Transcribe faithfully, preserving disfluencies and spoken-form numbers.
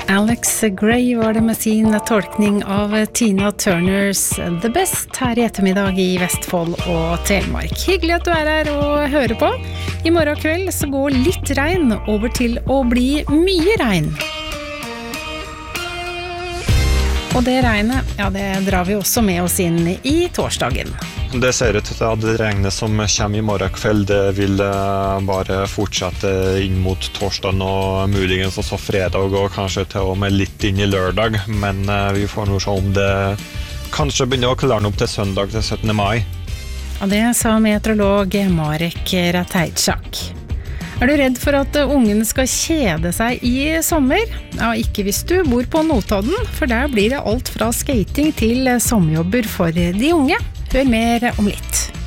Alex Gray var det med sin tolkning av Tina Turners The Best her i ettermiddag i Vestfold og Telemark. Hyggelig at du er her og hører på. I morgen kveld så går litt regn over til å bli mye regn. Og det regnet, ja det drar vi også med oss inn i torsdagen. Det ser ut til at det regnet som kommer i morgen kveld, det vil bare fortsette inn mot torsdagen og muligens også fredag og kanskje til og med litt inn i lørdag. Men vi får nå se om det kanskje begynner å klare opp til søndag til syttende mai. Og det sa meteorolog Marek Ratajczak. Er du redd for at ungene skal kjede seg i sommer? Ja, ikke hvis du bor på Notodden, for der blir det alt fra skating til sommerjobber for de unge. Hør mer om litt.